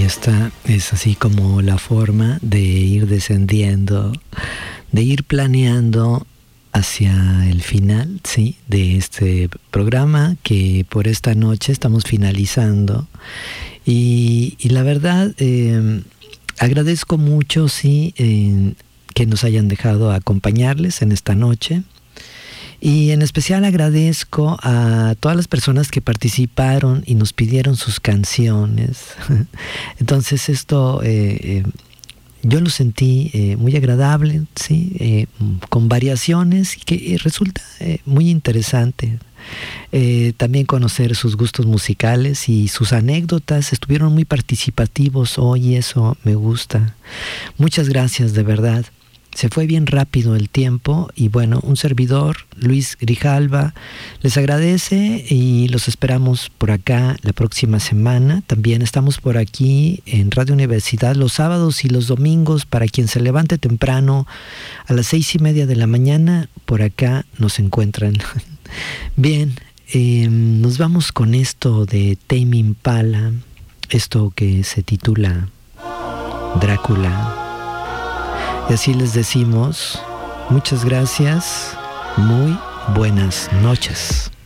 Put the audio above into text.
Y esta es así como la forma de ir descendiendo, de ir planeando hacia el final, sí, de este programa que por esta noche estamos finalizando. Y la verdad, agradezco mucho, sí, que nos hayan dejado acompañarles en esta noche. Y en especial agradezco a todas las personas que participaron y nos pidieron sus canciones. Entonces esto yo lo sentí muy agradable, ¿sí? Con variaciones que resulta muy interesante. También conocer sus gustos musicales y sus anécdotas. Estuvieron muy participativos hoy y eso me gusta. Muchas gracias, de verdad. Se fue bien rápido el tiempo y bueno, un servidor, Luis Grijalva, les agradece y los esperamos por acá la próxima semana. También estamos por aquí en Radio Universidad los sábados y los domingos para quien se levante temprano a las 6:30 de la mañana. Por acá nos encuentran. Bien, nos vamos con esto de Tame Impala, esto que se titula Drácula. Y así les decimos, muchas gracias, muy buenas noches.